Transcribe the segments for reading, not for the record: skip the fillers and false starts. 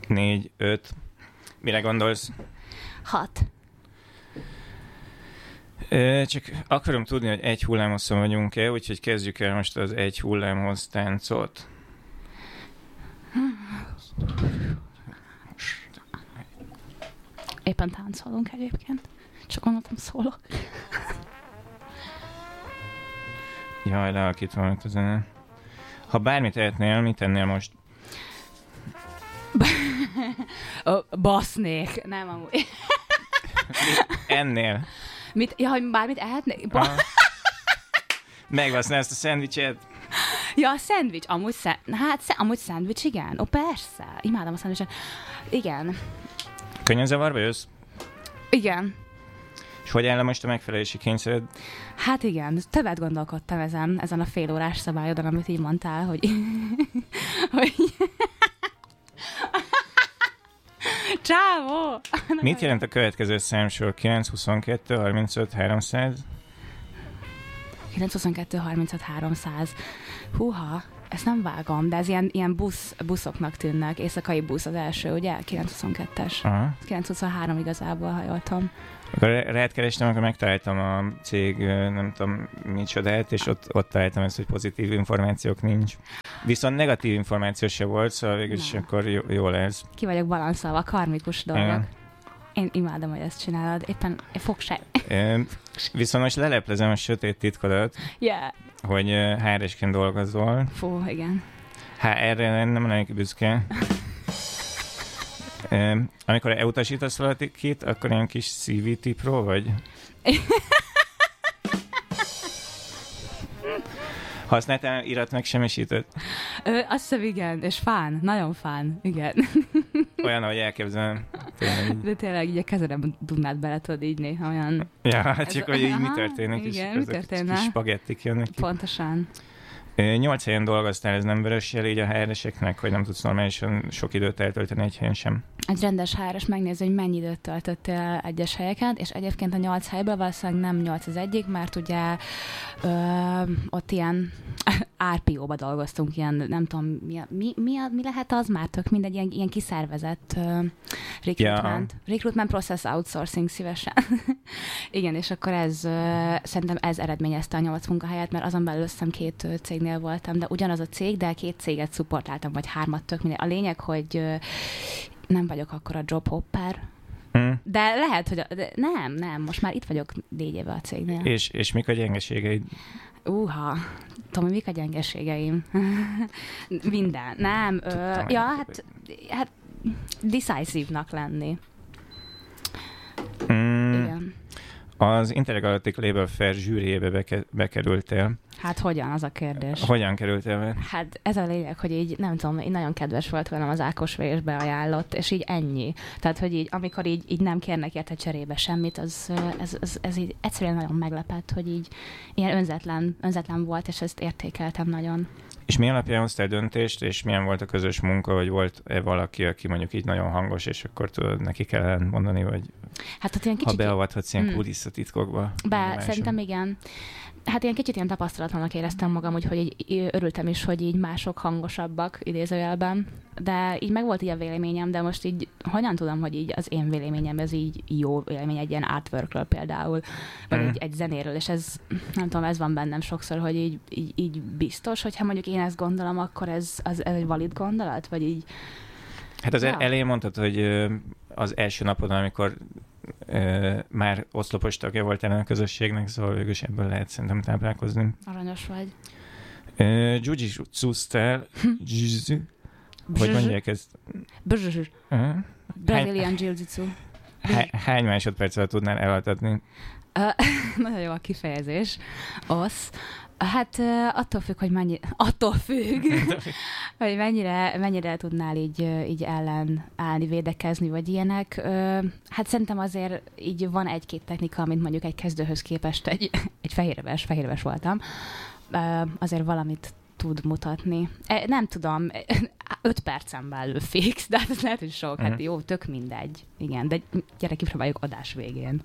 4, 5. Mire gondolsz? 6. Csak akarom tudni, hogy egy hullámhosszon vagyunk-e, úgyhogy kezdjük el most az egy hullámhoz táncot. Éppen táncolunk egyébként. Csak gondoltam szólok. Jaj, lealakítva volt a zene. Ha bármit tehetnél, mit tennél most? Basznék. Nem amúgy. Ennél? Ja, hogy bármit ehetnék? Megvasznál ezt a szendvicset? Ja, a szendvics. Amúgy szendvics, igen. Ó, persze. Imádom a szendvicset. Igen. Könnyenzavarba jössz? Igen. És hogy áll most a megfelelési kényszered? Hát igen, többet gondolkodtam ezen a félórás szabályodon, amit így mondtál, hogy... hogy... Csávó! Mit jelent a következő számsor? 9, 22, 35, 300? 9, 22, 35, 300. Húha, ezt nem vágom, de ez ilyen buszoknak tűnnek. Éjszakai busz az első, ugye? 922-es. Aha. 923 igazából, ha jól tudom. Akkor rád kerestem, akkor megtaláltam a cég, nem tudom micsodát, és ott találtam ezt, hogy pozitív információk nincs. Viszont negatív információ se volt, szóval végülis akkor jól ez. Ki vagyok balanszolva, karmikus dolgok. Igen. Én imádom, hogy ezt csinálod. Éppen fogság. Viszont most leleplezem a sötét titkodat, Yeah. hogy HR-esként dolgozol. Fú, igen. HR-re nem lennék büszke. Amikor elutasítasz valakit, akkor ilyen kis CVT pro vagy? Használtál irat megsemmisítőt? Azt hiszem, igen, és fán, nagyon fán, igen. Olyan, ahogy elképzelem. Tényleg. De tényleg így a kezedben tudnád bele, tudod így néha olyan... Ja, hát csak, hogy így mi történik, igen, és mi történne? kis spagettik jönnek ki. Pontosan. 8 helyen dolgoztál, ez nem vörös jel így a HR-eseknek, hogy nem tudsz normálisan sok időt eltölteni egy helyen sem? Egy rendes HR-es megnézi, hogy mennyi időt töltöttél egyes helyeken, és egyébként a 8 helyből valószínűleg nem 8 az egyik, mert ugye ott ilyen RPO-ba dolgoztunk, ilyen, nem tudom, mi lehet az már tök mindegy, ilyen kiszervezett recruitment. Yeah. Recruitment process outsourcing szívesen. Igen, és akkor szerintem ez eredményezte a 8 munkahelyet, mert azon belül összem 2 cégnél voltam, de ugyanaz a cég, de 2 céget szupportáltam, vagy 3, tök mindegy. A lényeg, hogy nem vagyok akkor a job hopper, de lehet, hogy nem, most már itt vagyok 4 éve a cégnél. És mik a gyengeségeid? Tomi, mik a gyengeségeim? Minden. Nem. Hát decisive-nak lenni. Igen. Az Intergalactic Label Fair zsűriébe bekerültél. Hát hogyan, az a kérdés. Hogyan kerültél be? Hát ez a lényeg, hogy így, nem tudom, így nagyon kedves volt velem az Ákos V, és beajánlott, és így ennyi. Tehát, hogy így, amikor így nem kérnek érte cserébe semmit, ez így egyszerűen nagyon meglepett, hogy így ilyen önzetlen volt, és ezt értékeltem nagyon. És mi alapján hoztál döntést, és milyen volt a közös munka, vagy volt-e valaki, aki mondjuk így nagyon hangos, és akkor tudod, neki kell mondani, vagy hát ilyen kicsit... ha beavathatsz ilyen kulisszatitkokba? Szerintem igen. Hát ilyen kicsit ilyen tapasztalatlanak éreztem magam, úgyhogy így örültem is, hogy így mások hangosabbak idézőjelben, de így meg volt így a véleményem, de most így hogyan tudom, hogy így az én véleményem, ez így jó vélemény egy ilyen artworkről például, vagy egy zenéről, és ez, nem tudom, ez van bennem sokszor, hogy így biztos, hogyha mondjuk én ezt gondolom, akkor ez egy valid gondolat, vagy így... Hát az elején mondtad, hogy az első napodon, amikor már oszlopos tagja voltál a közösségnek, szóval végülis ebből lehet szerintem táplálkozni. Aranyos vagy. Jiu-jitsu-ztál. Hogy mondják ezt? Brazilian Jiu-jitsu. Hány másodperc alatt tudnál elaltatni? Nagyon jó a kifejezés. Hát attól függ, hogy hogy mennyire tudnál így ellen állni, védekezni, vagy ilyenek. Hát szerintem azért így van egy-két technika, mint mondjuk egy kezdőhöz képest egy fehérves voltam. Azért valamit tud mutatni. Nem tudom, 5 percen belül fix, de hát ez lehet, hogy sok. Hát jó, tök mindegy. Igen, de gyere, kipróbáljuk adás végén.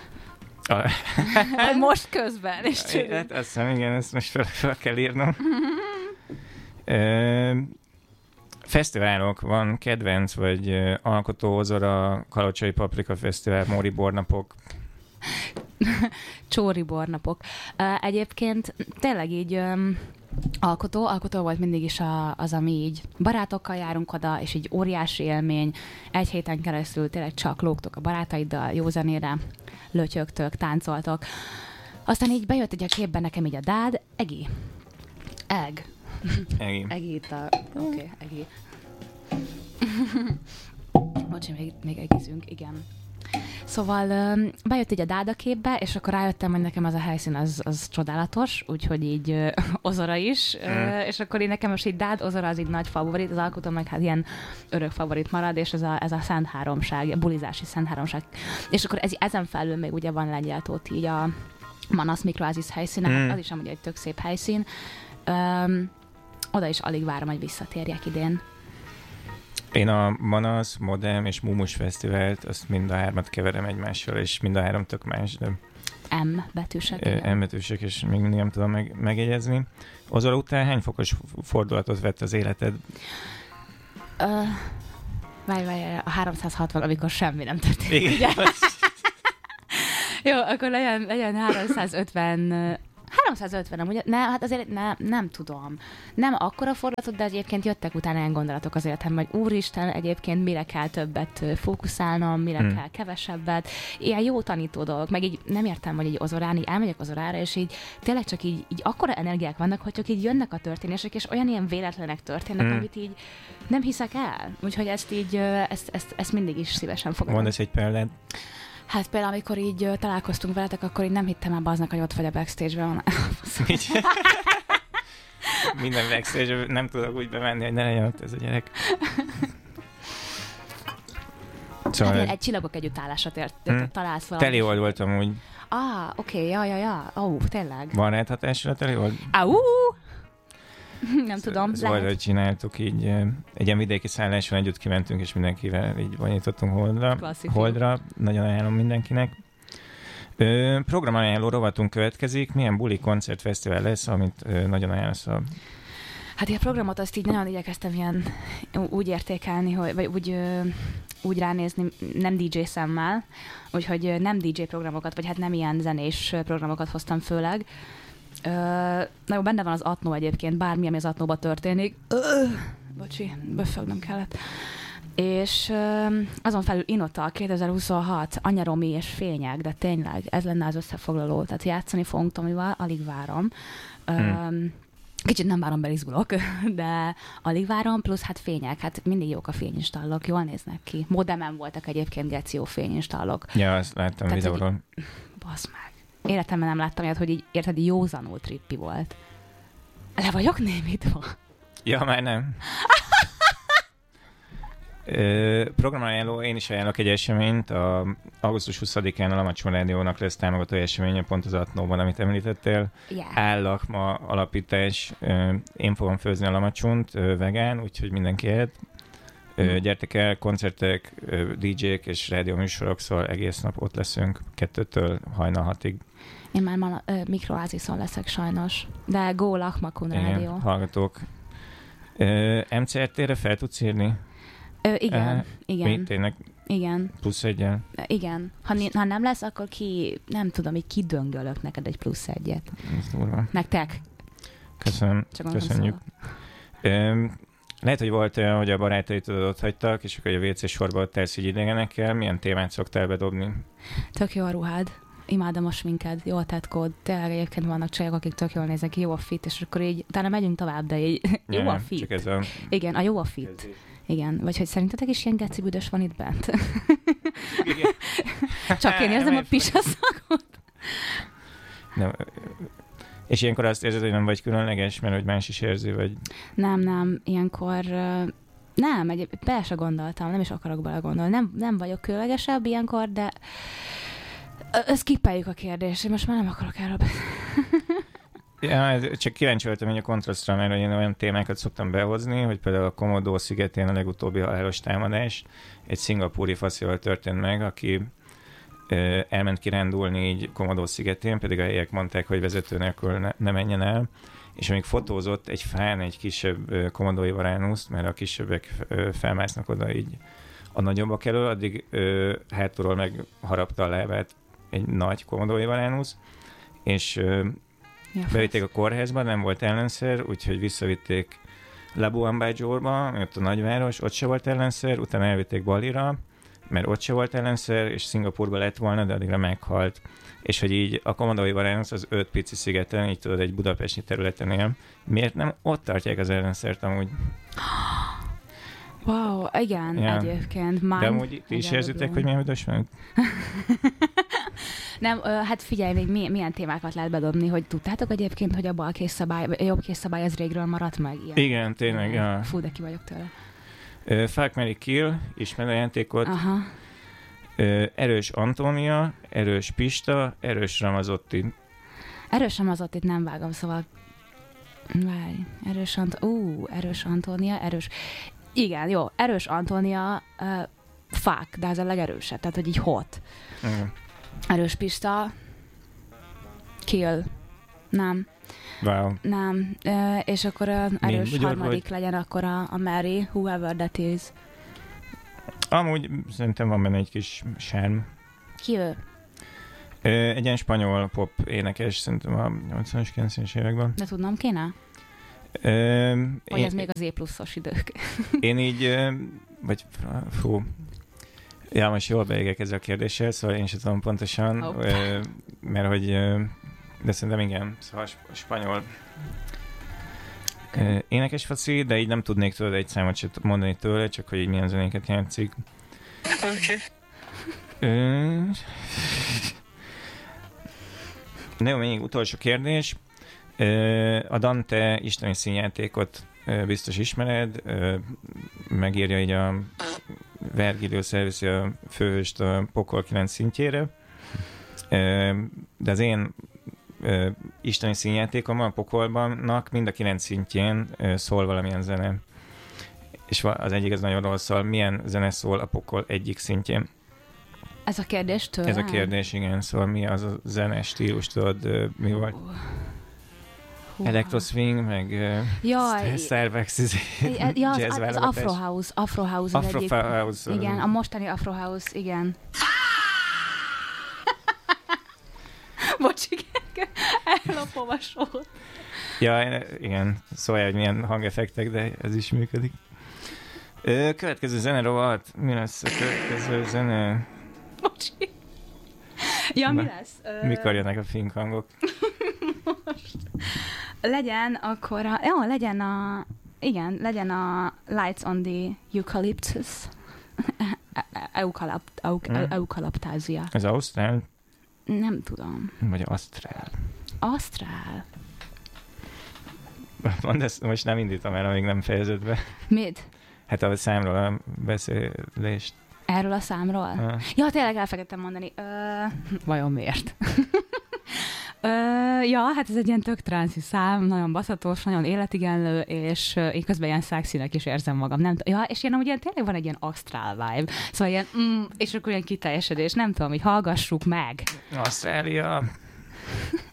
Most közben. És hát azt hiszem, igen, ezt most fel kell írnom. Fesztiválok, van kedvenc, vagy alkotózora, Kalocsai Paprika Fesztivál, Móri Bornapok. Csóri bornapok. Egyébként tényleg így alkotó volt mindig is az, ami így barátokkal járunk oda, és így óriási élmény. Egy héten keresztül tényleg csak lógtok a barátaiddal, jó zenére, lötyögtök, táncoltok. Aztán így bejött egy a képben nekem így a dád, Egi. Egi itt a... Oké, Egi. Bocsi, még egészünk, igen. Szóval bejött így a dáda képbe, és akkor rájöttem, hogy nekem az a helyszín az csodálatos, úgyhogy így Ozora is, és akkor én nekem most így dád, Ozora az így nagy favorit, az alkotó meg hát ilyen örök favorit marad, és ez a Szent Háromság, a bulizási Szent Háromság. És akkor ezen felül még ugye van Lengyeltót így a Manasz Mikroázis helyszíne, az is amúgy egy tök szép helyszín. Oda is alig várom, hogy visszatérjek idén. Én a Manasz, Modem és Mumus Fesztivált, azt mind a hármat keverem egymással, és mind a három tök más, de... M betűsek. M betűsek, és még mindig nem tudom megjegyezni. Ozora után hány fokos fordulatot vett az életed? Várj, a 360, amikor semmi nem történik. Jó, akkor legyen 350... 350 amúgy, hát azért nem tudom. Nem akkora fordulatot, de egyébként jöttek utána ilyen gondolatok az életemben, hogy úristen, egyébként mire kell többet fókuszálnom, mire kell kevesebbet. Ilyen jó tanító dolgok, meg így nem értem, hogy így Ozorán, így elmegyek Ozorára, és így tényleg csak így akkora energiák vannak, hogy csak így jönnek a történések, és olyan ilyen véletlenek történnek, amit így nem hiszek el. Úgyhogy ezt így, ezt mindig is szívesen fogadom. Mondasz egy példát? Hát például, amikor így találkoztunk veletek, akkor így nem hittem el aznak, hogy ott vagy a backstage-ben. Minden backstage, nem tudok úgy bemenni, hogy ne legyen ott ez a gyerek. Szóval... Hát egy csillagok együttállásra találsz valamit. Telihold voltam úgy. Oké, ja. Tényleg. Van rád hatásra a Telihold? Nem tudom. Szóval, hogy csináltuk így, egy ilyen vidéki szálláson együtt kimentünk, és mindenkivel így vonítottunk Holdra. Nagyon ajánlom mindenkinek. Programajánló rovatunk következik. Milyen buli koncertfesztivál lesz, amit nagyon ajánlasz a... Hát a programot azt így nagyon igyekeztem ilyen úgy értékelni, vagy úgy ránézni, nem DJ szemmel, úgyhogy nem DJ programokat, vagy hát nem ilyen zenés programokat hoztam főleg. Na jó, benne van az Atno egyébként, bármi, ami az Atnóba történik. Bocsi, böffögnem kellett. És azon felül Inota 2026, Anyaromi és Fények, de tényleg ez lenne az összefoglaló. Tehát játszani fogunk Tomival, alig várom. Kicsit nem várom, belizgulok, de alig várom, plusz hát Fények, hát mindig jók a fényinstallok, jól néznek ki. Modemen voltak egyébként geci jó fényinstallok. Ja, azt láttam a videóról. Basz meg. Életemben nem láttam ilyet, hogy így érted, józanul trippi volt. Le vagyok némítva? Ja, már nem. Programajánló, én is ajánlok egy eseményt. Augusztus 20-án a Lamacson Rádiónak lesz támogató eseménye, pont az Atnóban, amit említettél. Yeah. Állakma alapítás. Én fogom főzni a Lamacsont, vegán, úgyhogy mindenki ehet. Gyertek el, koncertek, DJ-k és rádióműsorok, szóval egész nap ott leszünk, 2-től hajnal 6-ig. Én már Mikroázison leszek sajnos, de Go Lakmakun Rádió. Hallgatók. MCRT-re fel tudsz írni? Igen. Mi? Tényleg? Igen. Plusz egyen? Igen. Ha nem lesz, akkor nem tudom, így kidöngölök neked egy plusz egyet. Ez durva. Nektek. Köszönjük. Lehet, hogy volt olyan, hogy a barátaid ott hagytak, és akkor a WC sorba ott elsz így idegenekkel. Milyen témát szoktál bedobni? Tök jó a ruhád. Imádom a sminked, jó a tetkód. Tényleg egyébként vannak csajok, akik tök jól néznek ki, jó a fit, és akkor így utána megyünk tovább, de így jó a fit. Csak ez a... Igen, a jó a fit. Igen, vagy hogy szerintetek is ilyen geci büdös van itt bent? Csak én érzem a pisaszakot. Nem. És ilyenkor azt érzed, hogy nem vagy különleges, mert hogy más is érzi, vagy... Nem, ilyenkor... Nem, bele se gondoltam, nem is akarok bele gondolni. Nem vagyok különlegesebb ilyenkor, de... Skippeljük a kérdést, én most már nem akarok erről Ja, csak kíváncsi voltam hogy a kontrasztra, mert én olyan témákat szoktam behozni, hogy például a Komodo szigetén a legutóbbi halálos támadás egy szingapúri faszival történt meg, aki elment kirándulni így Komodo szigetén, pedig a helyiek mondták, hogy vezető nélkül ne menjen el, és amíg fotózott egy fán egy kisebb Komodo Varanuszt, mert a kisebbek felmásznak oda így a nagyobbak elől, addig hátulról meg harapta a lábát egy nagy Komodo Varanus, és bevitték a kórházba, nem volt ellenszer, úgyhogy visszavitték Labuan Bajo-ba, ott a nagyváros, ott se volt ellenszer, utána elvitték Balira, mert ott se volt ellenszer, és Szingapurba lett volna, de addigra meghalt. És hogy így a Komodo Varanus az 5 pici szigeten, így tudod, egy budapesti területen él. Miért nem ott tartják az ellenszert amúgy? Wow, igen, ja. Egyébként. De amúgy ti is érzitek, hogy milyen üdös van? Nem, hát figyelj, még milyen témákat lehet bedobni, hogy tudtátok egyébként, hogy a jobbkészszabály az régről maradt meg? Ilyen. Igen, tényleg. Ja. Fú, de ki vagyok tőle. Fuck, Marry, Kill, ismered a játékot. Aha. Erős Antónia, erős Pista, erős Ramazotti. Erős Ramazottit nem vágom, szóval... Várj, erős Antónia, erős... Igen, jó, erős Antónia, fuck, de ez a legerősebb, tehát hogy így hot. Erős Pista, Kill, nem. Wow. Nem, és akkor erős harmadik legyen akkor a Mary, whoever that is. Amúgy szerintem van benne egy kis sárm. Ki ő? Egy ilyen spanyol pop énekes, szerintem a 80-as, 90-es években. De tudnom kéne? Vagy ez még az E+-os idők? Én így, vagy fú, ja, most jól beégek ezzel a kérdéssel, szóval én sem tudom pontosan, mert hogy, de szerintem igen, szóval a spanyol énekes faci, de így nem tudnék tőle egy számot sem mondani tőle, csak hogy így milyen zenéket játszik. Oké. Jó, még utolsó kérdés. A Dante isteni színjátékot biztos ismered, megírja így a Vergilius elviszi a főhőst a pokol 9 szintjére, de az én isteni színjátékom a pokolbannak mind a 9 szintjén szól valamilyen zene. És az egyik az nagyon rossz szól. Milyen zene szól a pokol egyik szintjén? Ez a kérdés tőlem? Ez a kérdés, igen. Szóval mi az a zene stílus, tudod, mi volt? Electroswing, meg Starbucks, az Afro House az egyik. Igen, a mostani Afro House, igen. Bocs, igen, ellopom a sót. Ja, igen, szóval, hogy milyen hangeffektek, de ez is működik. Következő zene rovat. Mi lesz a következő zene? Bocsi. Ja, mi lesz? Mikor jönnek a fink hangok? Most. Legyen akkor legyen a Lights on the Eucalyptus. Eukalaptázia. Ez ausztrál? Nem tudom. Vagy asztrál? Asztrál. Mondd ezt, most nem indítom el, amíg nem fejezed be. Mit? Hát a számról a beszélést. Erről a számról? Ja, tényleg elfelejtettem mondani. Vajon miért? Ja, hát ez egy ilyen tök transzi szám, nagyon baszatos, nagyon életigenlő, és én közben ilyen szexinek is érzem magam. Nem ja, és ilyen, ugye tényleg van egy ilyen asztrál vibe, szóval ilyen, és akkor ilyen kiteljesedés, nem tudom, hogy hallgassuk meg. Ausztrália.